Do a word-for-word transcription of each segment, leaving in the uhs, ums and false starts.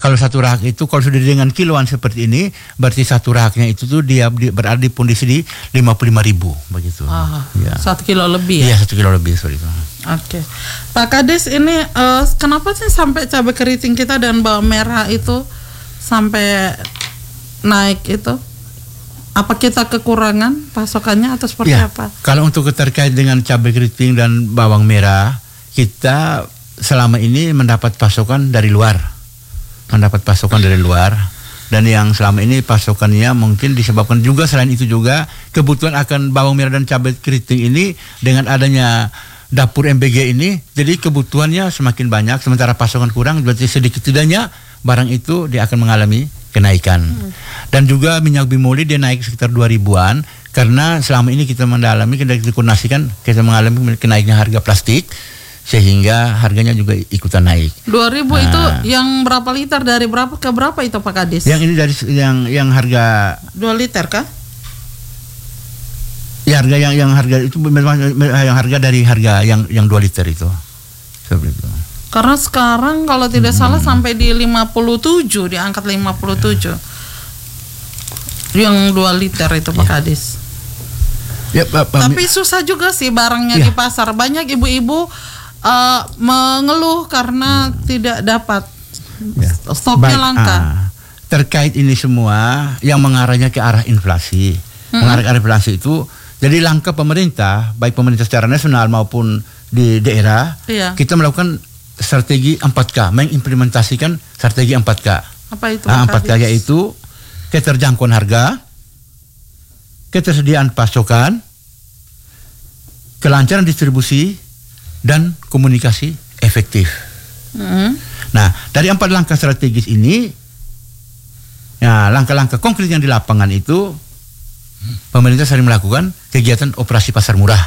kalau satu rak itu kalau sudah dengan kiloan seperti ini, berarti satu raknya itu tuh dia di, berada di kondisi di lima puluh lima ribu begitu. Ah, ya. Satu kilo lebih ya? Iya, satu kilo lebih seperti itu. Oke, Pak Kades, ini uh, kenapa sih sampai cabai keriting kita dan bawang merah itu sampai naik itu? Apa kita kekurangan pasokannya atau seperti ya, apa? Kalau untuk terkait dengan cabai keriting dan bawang merah, kita selama ini mendapat pasokan dari luar, mendapat pasokan dari luar, dan yang selama ini pasokannya mungkin disebabkan juga selain itu juga kebutuhan akan bawang merah dan cabai keriting ini dengan adanya dapur M B G ini, jadi kebutuhannya semakin banyak, sementara pasokan kurang, berarti sedikit tidaknya barang itu dia akan mengalami kenaikan. Hmm. Dan juga minyak bimoli dia naik sekitar dua ribuan, karena selama ini kita mendalami, kita dikonasikan, kita mengalami kenaiknya harga plastik, sehingga harganya juga ikutan naik. dua ribu nah, itu yang berapa liter, dari berapa ke berapa itu Pak Kades? Yang ini dari yang yang harga dua liter kah? Ya, harga yang yang harga itu memang yang harga dari harga yang yang dua liter itu. Seperti itu. Karena sekarang kalau tidak hmm. salah sampai di lima puluh tujuh, diangkat lima puluh tujuh. Ya. Yang dua liter itu Pak ya. Kades. Ya, Pak, Pak, tapi susah juga sih barangnya ya. Di pasar. Banyak ibu-ibu uh, mengeluh karena hmm. tidak dapat ya. Stoknya baik, langka. Ah, terkait ini semua yang mengarahnya ke arah inflasi. Hmm. Mengarah ke arah inflasi itu, jadi langkah pemerintah, baik pemerintah secara nasional maupun di daerah, iya. kita melakukan strategi empat K, mengimplementasikan strategi empat K. Apa itu? Nah, empat K yaitu keterjangkauan harga, ketersediaan pasokan, kelancaran distribusi, dan komunikasi efektif. Mm-hmm. Nah, dari empat langkah strategis ini, ya, langkah-langkah konkret yang di lapangan itu, pemerintah sering melakukan kegiatan operasi pasar murah.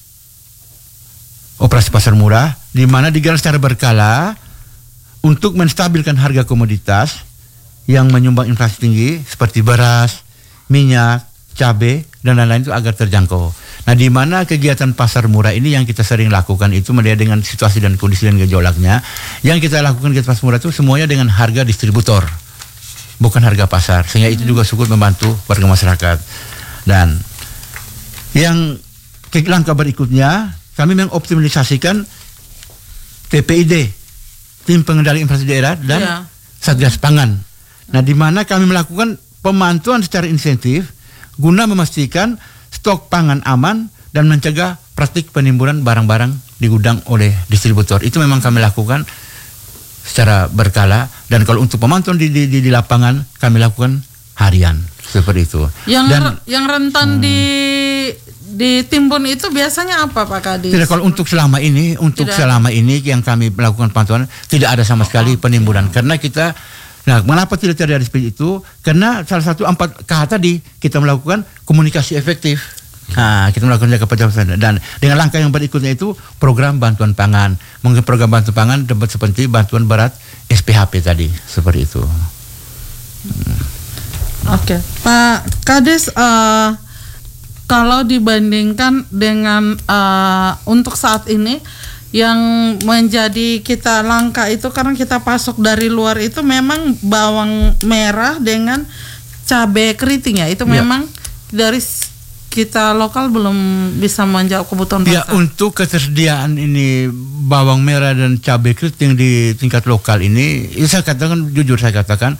Operasi pasar murah, di mana digelar secara berkala untuk menstabilkan harga komoditas yang menyumbang inflasi tinggi seperti beras, minyak, cabai, dan lain-lain itu agar terjangkau. Nah, di mana kegiatan pasar murah ini yang kita sering lakukan itu melihat dengan situasi dan kondisi dan gejolaknya, yang kita lakukan kegiatan pasar murah itu semuanya dengan harga distributor, bukan harga pasar, sehingga itu juga cukup membantu warga masyarakat. Dan yang langkah berikutnya, kami mengoptimalisasikan T P I D, Tim Pengendali Inflasi Daerah, dan ya. Satgas Pangan. Nah, di mana kami melakukan pemantauan secara insentif guna memastikan stok pangan aman dan mencegah praktik penimbunan barang-barang di gudang oleh distributor. Itu memang kami lakukan secara berkala, dan kalau untuk pemantauan di, di, di, di lapangan kami lakukan harian seperti itu. Yang dan yang rentan hmm, di ditimbun itu biasanya apa Pak Kades? Tidak, kalau untuk selama ini, untuk tidak. selama ini yang kami melakukan pantauan tidak ada sama sekali oh, penimbunan. Okay. Karena kita, nah mengapa tidak terjadi seperti itu? Karena salah satu empat K tadi kita melakukan komunikasi efektif. Nah, kita melakukan jaga pengawasan, dan dengan langkah yang berikutnya itu program bantuan pangan. Mungkin program bantuan pangan dapat seperti bantuan berat S P H P tadi, seperti itu. Hmm. Oke, okay. Pak Kades, uh, kalau dibandingkan dengan uh, untuk saat ini yang menjadi kita langka itu karena kita pasok dari luar itu memang bawang merah dengan cabai keriting ya, itu ya. Memang dari kita lokal belum bisa menjawab kebutuhan pasar. Ya, untuk ketersediaan ini bawang merah dan cabai keriting di tingkat lokal ini, ya saya katakan jujur saya katakan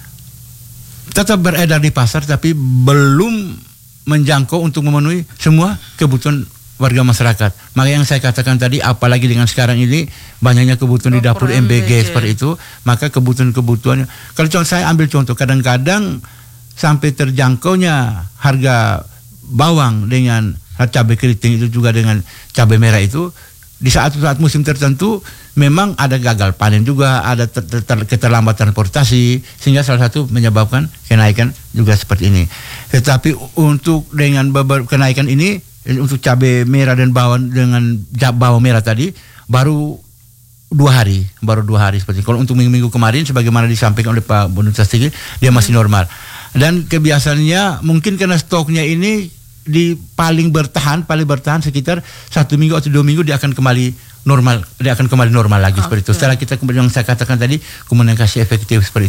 tetap beredar di pasar, tapi belum menjangkau untuk memenuhi semua kebutuhan warga masyarakat. Maka yang saya katakan tadi, apalagi dengan sekarang ini banyaknya kebutuhan di dapur M B G seperti itu, maka kebutuhan-kebutuhannya. Kalau contoh, saya ambil contoh, kadang-kadang sampai terjangkaunya harga bawang dengan cabai keriting itu juga dengan cabai merah itu di saat-saat musim tertentu memang ada gagal panen juga, ada ter- ter- keterlambatan transportasi, sehingga salah satu menyebabkan kenaikan juga seperti ini. Tetapi untuk dengan beber- kenaikan ini, untuk cabai merah dan bawang dengan bawang merah tadi baru dua hari, baru dua hari seperti. Kalau untuk minggu-minggu kemarin, sebagaimana disampaikan oleh Pak Bonus Tinggi, dia masih normal. Dan kebiasaannya mungkin karena stoknya ini di paling bertahan, paling bertahan sekitar satu minggu atau dua minggu dia akan kembali normal, dia akan kembali normal lagi okay. seperti itu. Setelah kita kemudian yang saya katakan tadi komunikasi efektif seperti itu.